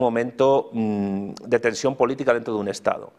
momento de tensión política dentro de un Estado.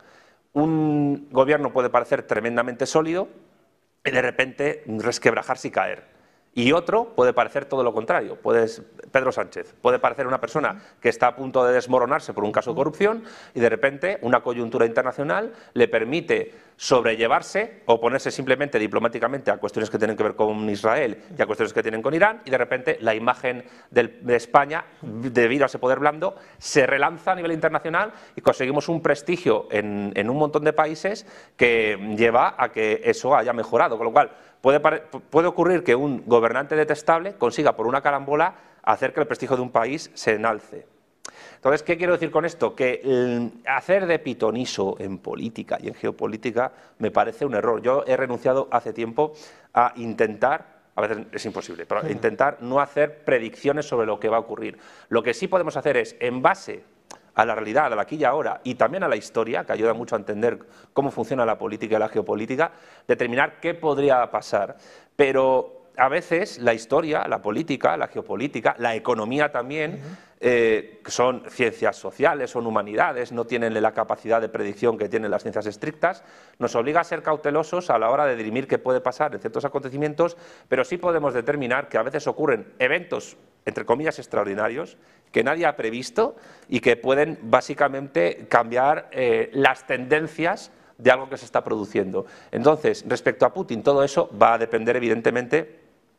Un gobierno puede parecer tremendamente sólido y de repente resquebrajarse y caer. Y otro puede parecer todo lo contrario. Pedro Sánchez puede parecer una persona que está a punto de desmoronarse por un caso de corrupción y de repente una coyuntura internacional le permite sobrellevarse o ponerse simplemente diplomáticamente a cuestiones que tienen que ver con Israel y a cuestiones que tienen con Irán, y de repente la imagen de España, debido a ese poder blando, se relanza a nivel internacional y conseguimos un prestigio en un montón de países que lleva a que eso haya mejorado. Con lo cual, puede ocurrir que un gobernante detestable consiga por una carambola hacer que el prestigio de un país se enalce. Entonces, ¿qué quiero decir con esto? Que hacer de pitoniso en política y en geopolítica me parece un error. Yo he renunciado hace tiempo a intentar, a veces es imposible, pero intentar no hacer predicciones sobre lo que va a ocurrir. Lo que sí podemos hacer es, en base a la realidad, a la aquí y ahora, y también a la historia, que ayuda mucho a entender cómo funciona la política y la geopolítica, determinar qué podría pasar. Pero a veces la historia, la política, la geopolítica, la economía también, que son ciencias sociales, son humanidades, no tienen la capacidad de predicción que tienen las ciencias estrictas, nos obliga a ser cautelosos a la hora de dirimir qué puede pasar en ciertos acontecimientos, pero sí podemos determinar que a veces ocurren eventos, entre comillas, extraordinarios, que nadie ha previsto y que pueden básicamente cambiar las tendencias de algo que se está produciendo. Entonces, respecto a Putin, todo eso va a depender evidentemente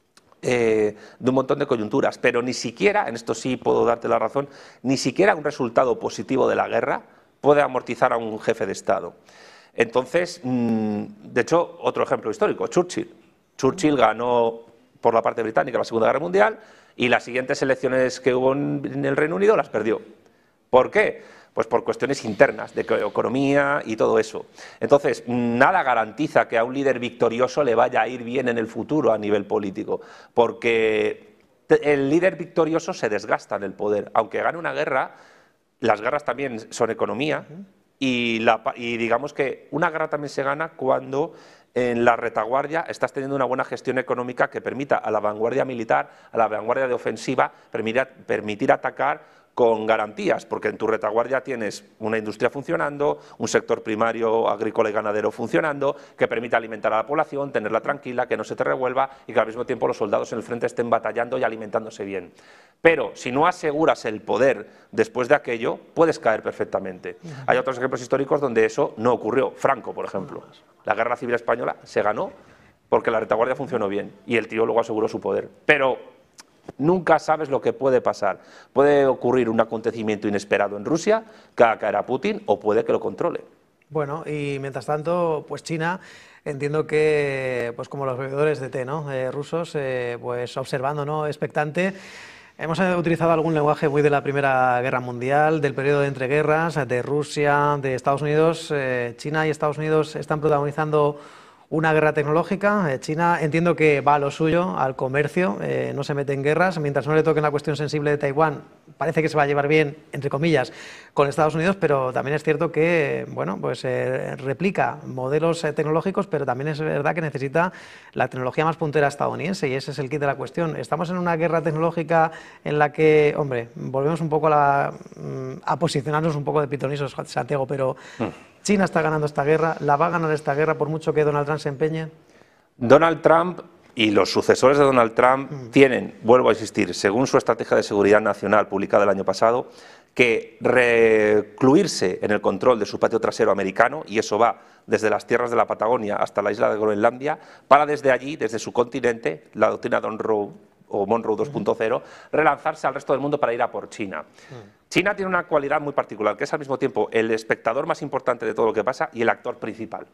de un montón de coyunturas, pero ni siquiera, en esto sí puedo darte la razón, ni siquiera un resultado positivo de la guerra puede amortizar a un jefe de Estado. Entonces, de hecho, otro ejemplo histórico, Churchill. Churchill ganó por la parte británica la Segunda Guerra Mundial y las siguientes elecciones que hubo en el Reino Unido las perdió. ¿Por qué? Pues por cuestiones internas, de economía y todo eso. Entonces, nada garantiza que a un líder victorioso le vaya a ir bien en el futuro a nivel político, porque el líder victorioso se desgasta en el poder. Aunque gane una guerra, las guerras también son economía y digamos que una guerra también se gana cuando en la retaguardia estás teniendo una buena gestión económica que permita a la vanguardia militar, a la vanguardia de ofensiva, permitir atacar con garantías, porque en tu retaguardia tienes una industria funcionando, un sector primario agrícola y ganadero funcionando, que permite alimentar a la población, tenerla tranquila, que no se te revuelva y que al mismo tiempo los soldados en el frente estén batallando y alimentándose bien. Pero si no aseguras el poder después de aquello, puedes caer perfectamente. Hay otros ejemplos históricos donde eso no ocurrió. Franco, por ejemplo. La Guerra Civil Española se ganó porque la retaguardia funcionó bien y el tío luego aseguró su poder. Pero nunca sabes lo que puede pasar. Puede ocurrir un acontecimiento inesperado en Rusia, que haga caer a Putin, o puede que lo controle. Bueno, y mientras tanto, pues China, entiendo que, pues como los bebedores de té, ¿no? Rusos, pues observando, ¿no? Expectante. Hemos utilizado algún lenguaje muy de la Primera Guerra Mundial, del periodo de entreguerras, de Rusia, de Estados Unidos. China y Estados Unidos están protagonizando una guerra tecnológica. China entiendo que va a lo suyo, al comercio, no se mete en guerras. Mientras no le toquen la cuestión sensible de Taiwán, parece que se va a llevar bien, entre comillas, con Estados Unidos, pero también es cierto que, bueno, pues replica modelos tecnológicos, pero también es verdad que necesita la tecnología más puntera estadounidense, y ese es el kit de la cuestión. Estamos en una guerra tecnológica en la que, hombre, volvemos un poco a posicionarnos un poco de pitonisos, Santiago, pero China está ganando esta guerra, la va a ganar esta guerra por mucho que Donald Trump se empeñe. Donald Trump y los sucesores de Donald Trump tienen, vuelvo a insistir, según su estrategia de seguridad nacional publicada el año pasado, que recluirse en el control de su patio trasero americano, y eso va desde las tierras de la Patagonia hasta la isla de Groenlandia, para desde allí, desde su continente, la doctrina Monroe o Monroe 2.0, relanzarse al resto del mundo para ir a por China. China tiene una cualidad muy particular, que es al mismo tiempo el espectador más importante de todo lo que pasa y el actor principal.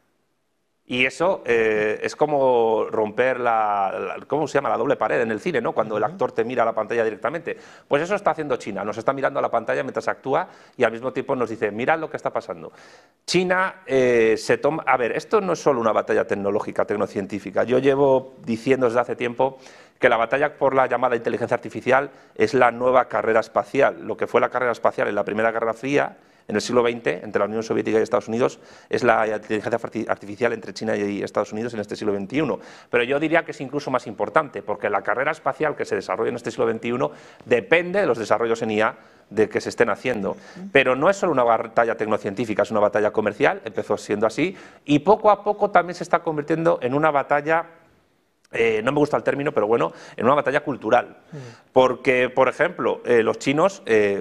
Y eso es como romper ¿cómo se llama? La doble pared en el cine, ¿no? Cuando el actor te mira a la pantalla directamente. Pues eso está haciendo China, nos está mirando a la pantalla mientras actúa y al mismo tiempo nos dice, mirad lo que está pasando. China se toma... A ver, esto no es solo una batalla tecnológica, tecnocientífica. Yo llevo diciendo desde hace tiempo que la batalla por la llamada inteligencia artificial es la nueva carrera espacial. Lo que fue la carrera espacial en la Primera Guerra Fría, en el siglo XX, entre la Unión Soviética y Estados Unidos, es la inteligencia artificial entre China y Estados Unidos en este siglo XXI. Pero yo diría que es incluso más importante, porque la carrera espacial que se desarrolla en este siglo XXI depende de los desarrollos en IA de que se estén haciendo. Pero no es solo una batalla tecnocientífica, es una batalla comercial, empezó siendo así, y poco a poco también se está convirtiendo en una batalla, no me gusta el término, pero bueno, en una batalla cultural. Porque, por ejemplo, los chinos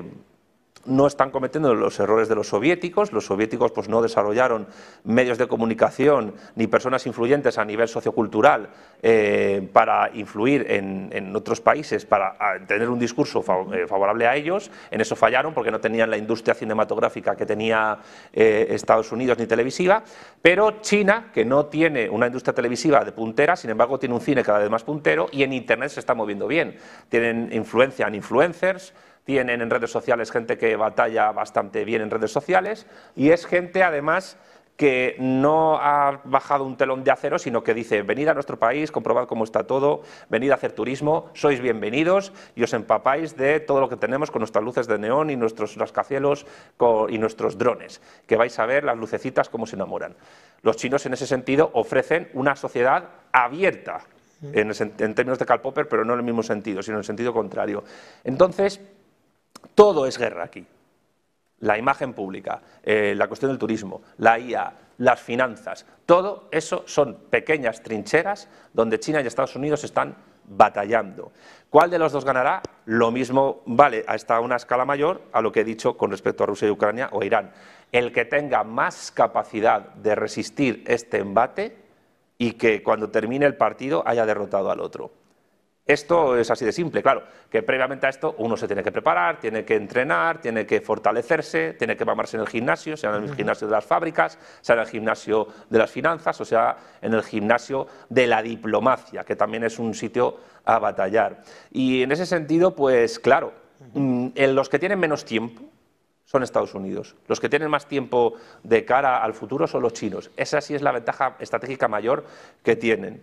no están cometiendo los errores de los soviéticos pues no desarrollaron medios de comunicación ni personas influyentes a nivel sociocultural para influir en otros países, para tener un discurso favorable a ellos. En eso fallaron porque no tenían la industria cinematográfica que tenía Estados Unidos ni televisiva, pero China, que no tiene una industria televisiva de puntera, sin embargo tiene un cine cada vez más puntero y en Internet se está moviendo bien. Tienen influencia en influencers, tienen en redes sociales gente que batalla bastante bien en redes sociales y es gente además que no ha bajado un telón de acero, sino que dice: venid a nuestro país, comprobad cómo está todo, venid a hacer turismo, sois bienvenidos y os empapáis de todo lo que tenemos con nuestras luces de neón y nuestros rascacielos y nuestros drones, que vais a ver las lucecitas cómo se enamoran. Los chinos en ese sentido ofrecen una sociedad abierta en términos de Karl Popper, pero no en el mismo sentido, sino en el sentido contrario. Entonces, todo es guerra aquí. La imagen pública, la cuestión del turismo, la IA, las finanzas, todo eso son pequeñas trincheras donde China y Estados Unidos están batallando. ¿Cuál de los dos ganará? Lo mismo vale hasta una escala mayor a lo que he dicho con respecto a Rusia y Ucrania o Irán. El que tenga más capacidad de resistir este embate y que cuando termine el partido haya derrotado al otro. Esto es así de simple, claro, que previamente a esto uno se tiene que preparar, tiene que entrenar, tiene que fortalecerse, tiene que mamarse en el gimnasio, sea en el gimnasio de las fábricas, sea en el gimnasio de las finanzas, o sea en el gimnasio de la diplomacia, que también es un sitio a batallar. Y en ese sentido, pues claro, los que tienen menos tiempo son Estados Unidos. Los que tienen más tiempo de cara al futuro son los chinos. Esa sí es la ventaja estratégica mayor que tienen.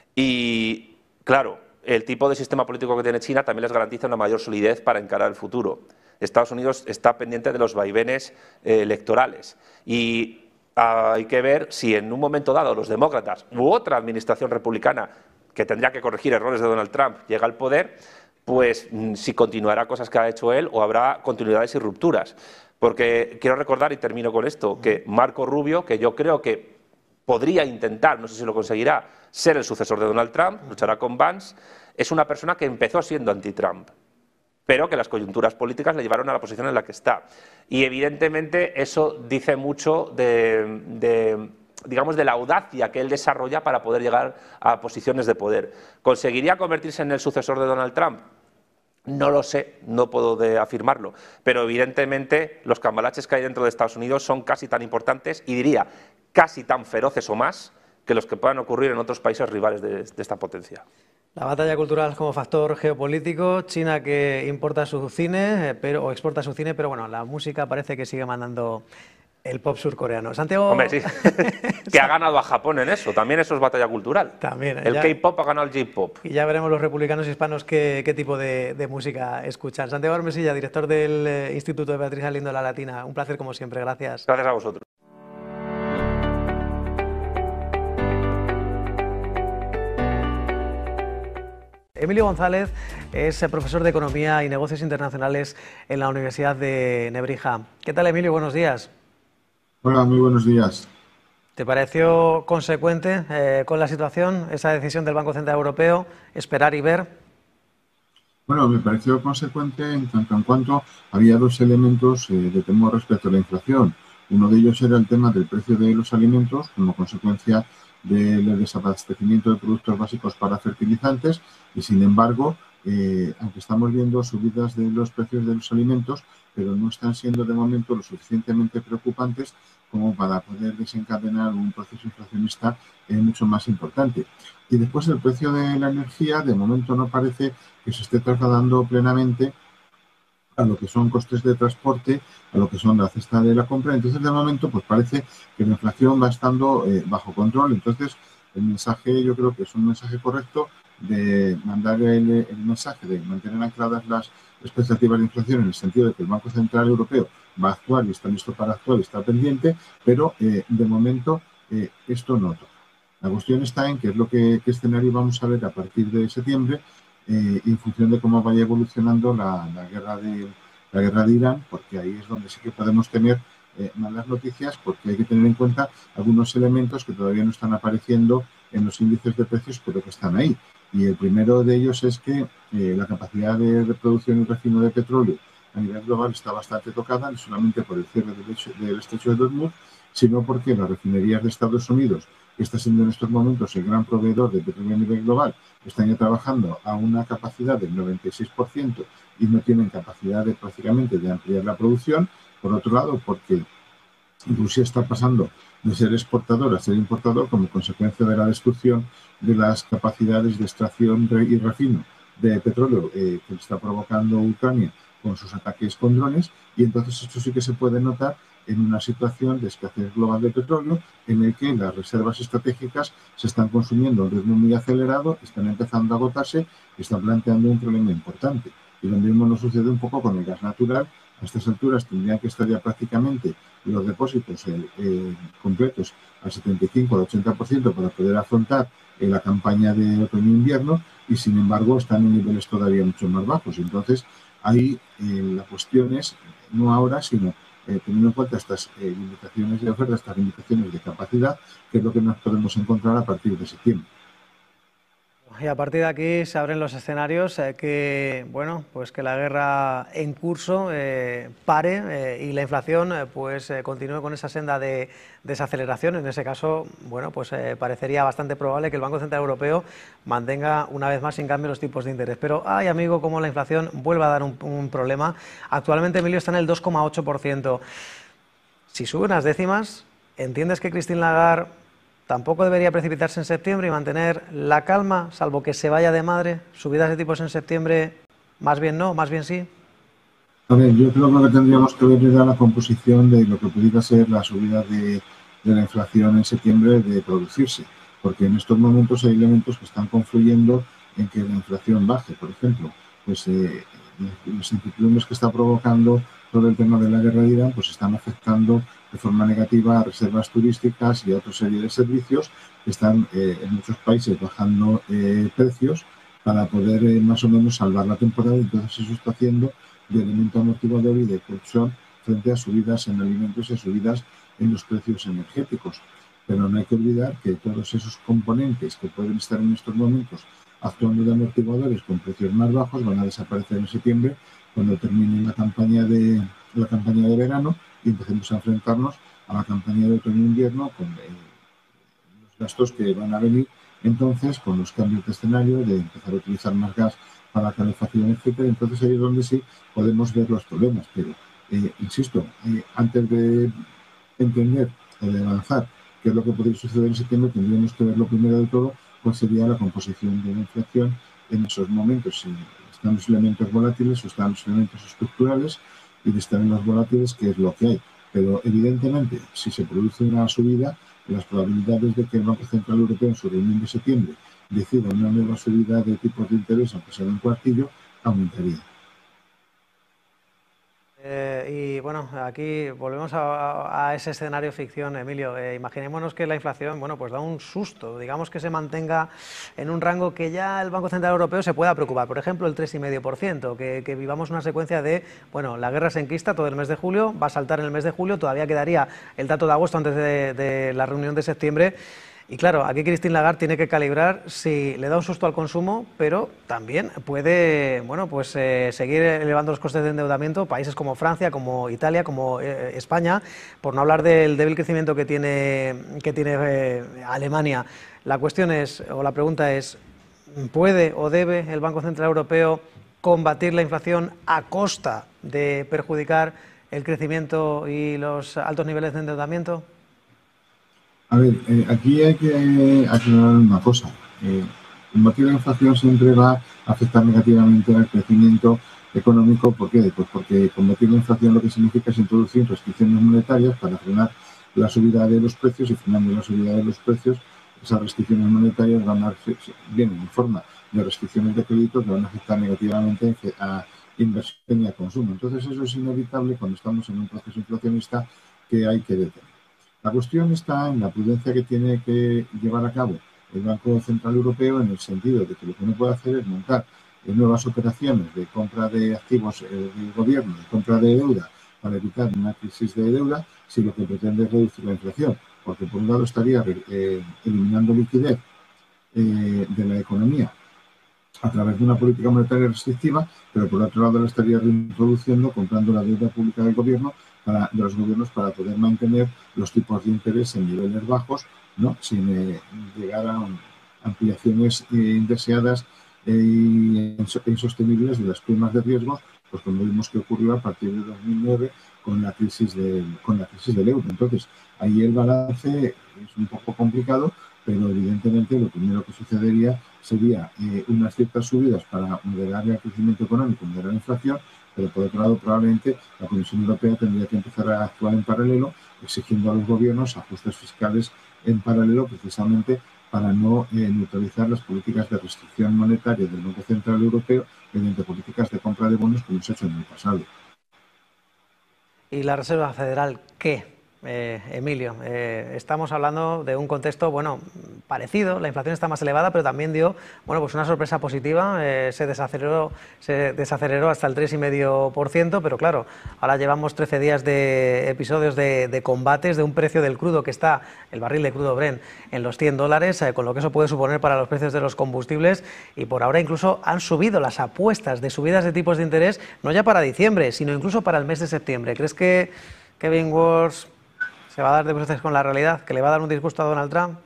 Y claro, el tipo de sistema político que tiene China también les garantiza una mayor solidez para encarar el futuro. Estados Unidos está pendiente de los vaivenes electorales y hay que ver si en un momento dado los demócratas u otra administración republicana que tendría que corregir errores de Donald Trump llega al poder, pues si continuará cosas que ha hecho él o habrá continuidades y rupturas. Porque quiero recordar, y termino con esto, que Marco Rubio, que yo creo que podría intentar, no sé si lo conseguirá, ser el sucesor de Donald Trump, luchará con Vance, es una persona que empezó siendo anti-Trump, pero que las coyunturas políticas le llevaron a la posición en la que está. Y evidentemente eso dice mucho digamos, de la audacia que él desarrolla para poder llegar a posiciones de poder. ¿Conseguiría convertirse en el sucesor de Donald Trump? No lo sé, no puedo afirmarlo, pero evidentemente los cambalaches que hay dentro de Estados Unidos son casi tan importantes y diría casi tan feroces o más que los que puedan ocurrir en otros países rivales de esta potencia. La batalla cultural como factor geopolítico, China que importa su cine o exporta su cine, pero bueno, la música parece que sigue mandando el pop surcoreano. Santiago... Hombre, sí, que ha ganado a Japón en eso, también eso es batalla cultural. También, el K-pop ha ganado el J-pop. Y ya veremos los republicanos hispanos qué tipo de música escuchan. Santiago Armesilla, director del Instituto de Beatriz Galindo de la Latina, un placer como siempre, gracias. Gracias a vosotros. Emilio González es profesor de Economía y Negocios Internacionales en la Universidad de Nebrija. ¿Qué tal, Emilio? Buenos días. Hola, muy buenos días. ¿Te pareció consecuente con la situación esa decisión del Banco Central Europeo, esperar y ver? Bueno, me pareció consecuente en tanto en cuanto había dos elementos de temor respecto a la inflación. Uno de ellos era el tema del precio de los alimentos como consecuencia del desabastecimiento de productos básicos para fertilizantes y, sin embargo, aunque estamos viendo subidas de los precios de los alimentos, pero no están siendo de momento lo suficientemente preocupantes como para poder desencadenar un proceso inflacionista mucho más importante. Y después el precio de la energía, de momento no parece que se esté trasladando plenamente a lo que son costes de transporte, a lo que son la cesta de la compra. Entonces, de momento, pues parece que la inflación va estando bajo control. Entonces, el mensaje yo creo que es un mensaje correcto, de mandar el mensaje de mantener ancladas las expectativas de inflación en el sentido de que el Banco Central Europeo va a actuar y está listo para actuar y está pendiente, pero de momento esto no toca. La cuestión está en qué escenario vamos a ver a partir de septiembre y en función de cómo vaya evolucionando la guerra de Irán, porque ahí es donde sí que podemos tener malas noticias, porque hay que tener en cuenta algunos elementos que todavía no están apareciendo en los índices de precios, pero que están ahí. Y el primero de ellos es que la capacidad de producción y refino de petróleo a nivel global está bastante tocada, no solamente por el cierre del estrecho de Hormuz, sino porque las refinerías de Estados Unidos, que está siendo en estos momentos el gran proveedor de petróleo a nivel global, están ya trabajando a una capacidad del 96% y no tienen capacidad prácticamente de ampliar la producción. Por otro lado, porque Rusia está pasando de ser exportador a ser importador como consecuencia de la destrucción de las capacidades de extracción y refino de petróleo que está provocando Ucrania con sus ataques con drones, y entonces esto sí que se puede notar en una situación de escasez global de petróleo en el que las reservas estratégicas se están consumiendo a un ritmo muy acelerado, están empezando a agotarse y están planteando un problema importante. Y lo mismo nos sucede un poco con el gas natural. A estas alturas tendrían que estar ya prácticamente los depósitos completos al 75 al 80% para poder afrontar la campaña de otoño-invierno, y sin embargo están en niveles todavía mucho más bajos. Entonces, ahí la cuestión es, no ahora, sino teniendo en cuenta estas limitaciones de oferta, estas limitaciones de capacidad, que es lo que nos podemos encontrar a partir de septiembre. Y a partir de aquí se abren los escenarios que, bueno, pues que la guerra en curso pare y la inflación continúe con esa senda de desaceleración. En ese caso, bueno, pues parecería bastante probable que el Banco Central Europeo mantenga una vez más sin cambio los tipos de interés. Pero, ay amigo, como la inflación vuelve a dar un problema. Actualmente, Emilio, está en el 2,8%. Si sube unas décimas, ¿entiendes que Christine Lagarde tampoco debería precipitarse en septiembre y mantener la calma, salvo que se vaya de madre? Subidas de tipos en septiembre, más bien no, más bien sí. A ver, yo creo que lo que tendríamos que ver era la composición de lo que pudiera ser la subida de la inflación en septiembre de producirse, porque en estos momentos hay elementos que están confluyendo en que la inflación baje. Por ejemplo, pues las incertidumbres que está provocando todo el tema de la guerra de Irán, pues están afectando de forma negativa a reservas turísticas y a otra serie de servicios que están en muchos países bajando precios para poder más o menos salvar la temporada. Entonces eso está haciendo de elemento amortiguador y de propulsión frente a subidas en alimentos y subidas en los precios energéticos. Pero no hay que olvidar que todos esos componentes que pueden estar en estos momentos actuando de amortiguadores con precios más bajos van a desaparecer en septiembre, cuando termine la campaña de verano y empecemos a enfrentarnos a la campaña de otoño-invierno con los gastos que van a venir entonces con los cambios de escenario, de empezar a utilizar más gas para la calefacción, etcétera. Entonces ahí es donde sí podemos ver los problemas. Pero, insisto, antes de entender o de avanzar qué es lo que podría suceder en septiembre, tendríamos que ver lo primero de todo cuál sería la composición de la inflación en esos momentos. Si están los elementos volátiles o están los elementos estructurales, y de estar en los volátiles, qué es lo que hay. Pero evidentemente, si se produce una subida, las probabilidades de que el Banco Central Europeo en su reunión de septiembre decida una nueva subida de tipos de interés, aunque sea de un cuartillo, aumentaría. Y bueno, aquí volvemos a ese escenario ficción, Emilio. Imaginémonos que la inflación, bueno, pues da un susto, digamos que se mantenga en un rango que ya el Banco Central Europeo se pueda preocupar. Por ejemplo, el 3,5%, que vivamos una secuencia de, bueno, la guerra se enquista todo el mes de julio, va a saltar en el mes de julio, todavía quedaría el dato de agosto antes de la reunión de septiembre. Y claro, aquí Christine Lagarde tiene que calibrar si le da un susto al consumo, pero también puede, bueno, pues seguir elevando los costes de endeudamiento países como Francia, como Italia, como España, por no hablar del débil crecimiento que tiene Alemania. La cuestión es, o la pregunta es, ¿puede o debe el Banco Central Europeo combatir la inflación a costa de perjudicar el crecimiento y los altos niveles de endeudamiento? A ver, aquí hay que aclarar una cosa. Combatir la inflación siempre va a afectar negativamente al crecimiento económico. ¿Por qué? Pues porque combatir la inflación lo que significa es introducir restricciones monetarias para frenar la subida de los precios, y frenando la subida de los precios, esas restricciones monetarias vienen en forma de restricciones de crédito que van a afectar negativamente a inversión y a consumo. Entonces, eso es inevitable cuando estamos en un proceso inflacionista que hay que detener. La cuestión está en la prudencia que tiene que llevar a cabo el Banco Central Europeo, en el sentido de que lo que no puede hacer es montar nuevas operaciones de compra de activos del gobierno, de compra de deuda, para evitar una crisis de deuda, si lo que pretende es reducir la inflación, porque por un lado estaría eliminando liquidez de la economía a través de una política monetaria restrictiva, pero por otro lado la estaría reintroduciendo comprando la deuda pública del gobierno de los gobiernos para poder mantener los tipos de interés en niveles bajos, ¿no?, sin llegar a ampliaciones indeseadas e insostenibles de las primas de riesgos, pues como vimos que ocurrió a partir de 2009 con la crisis del euro. Entonces, ahí el balance es un poco complicado, pero evidentemente lo primero que sucedería sería unas ciertas subidas para moderar el crecimiento económico, moderar la inflación, pero por otro lado probablemente la Comisión Europea tendría que empezar a actuar en paralelo, exigiendo a los gobiernos ajustes fiscales en paralelo, precisamente para no neutralizar las políticas de restricción monetaria del Banco Central Europeo mediante políticas de compra de bonos como se ha hecho en el pasado. ¿Y la Reserva Federal qué? Emilio, estamos hablando de un contexto, bueno, parecido. La inflación está más elevada, pero también dio, bueno, pues una sorpresa positiva. Se desaceleró hasta el 3,5%, pero claro, ahora llevamos 13 días de episodios de combates, de un precio del crudo que está, el barril de crudo Brent, en los $100, con lo que eso puede suponer para los precios de los combustibles, y por ahora incluso han subido las apuestas de subidas de tipos de interés, no ya para diciembre, sino incluso para el mes de septiembre. ¿Crees que Kevin Warsh se va a dar de bruces con la realidad, que le va a dar un disgusto a Donald Trump?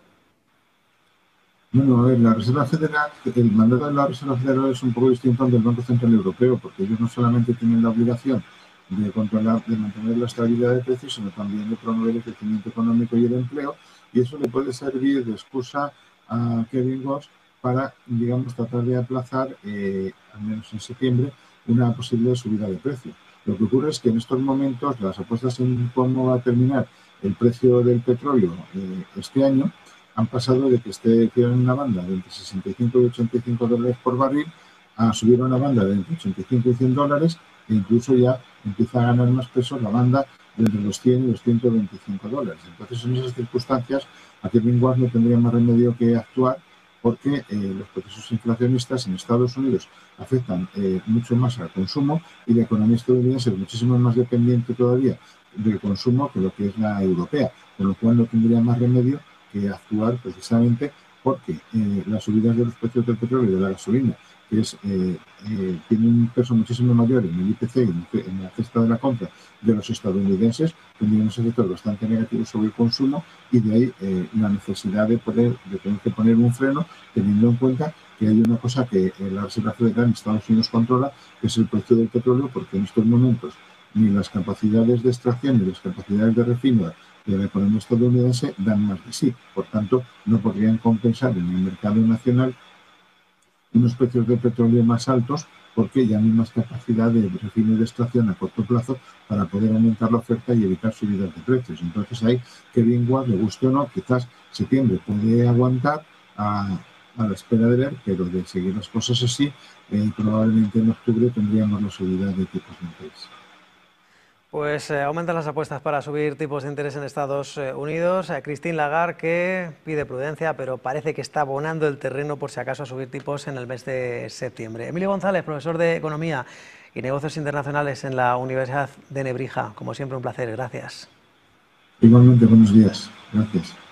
Bueno, la Reserva Federal, el mandato de la Reserva Federal es un poco distinto al del Banco Central Europeo, porque ellos no solamente tienen la obligación de controlar, de mantener la estabilidad de precios, sino también de promover el crecimiento económico y el empleo, y eso le puede servir de excusa a Kevin Warsh para, digamos, tratar de aplazar, al menos en septiembre, una posible subida de precios. Lo que ocurre es que en estos momentos las apuestas en cómo va a terminar el precio del petróleo este año han pasado de que esté en una banda de entre 65 y 85 dólares por barril a subir a una banda de entre 85 y 100 dólares, e incluso ya empieza a ganar más peso la banda de entre los 100 y los 125 dólares. Entonces, en esas circunstancias, a Kevin Warsh no tendría más remedio que actuar, porque los procesos inflacionistas en Estados Unidos afectan mucho más al consumo, y la economía estadounidense es muchísimo más dependiente todavía del consumo que lo que es la europea, con lo cual no tendría más remedio que actuar precisamente porque las subidas de los precios del petróleo y de la gasolina, que tiene un peso muchísimo mayor en el IPC y en la cesta de la compra de los estadounidenses, tendrían unos efectos bastante negativos sobre el consumo, y de ahí la necesidad de tener que poner un freno, teniendo en cuenta que hay una cosa que la Reserva Federal en Estados Unidos controla, que es el precio del petróleo, porque en estos momentos ni las capacidades de extracción ni las capacidades de refino de la economía estadounidense dan más de sí. Por tanto, no podrían compensar en el mercado nacional unos precios de petróleo más altos, porque ya no hay más capacidad de refino y de extracción a corto plazo para poder aumentar la oferta y evitar subidas de precios. Entonces, ahí, Kevin Warsh, le guste o no, quizás septiembre puede aguantar a la espera de ver, pero de seguir las cosas así, probablemente en octubre tendríamos la subida de tipos de interés. Pues aumentan las apuestas para subir tipos de interés en Estados Unidos. Christine Lagarde, que pide prudencia, pero parece que está abonando el terreno por si acaso a subir tipos en el mes de septiembre. Emilio González, profesor de Economía y Negocios Internacionales en la Universidad de Nebrija. Como siempre, un placer. Gracias. Igualmente, buenos días. Gracias.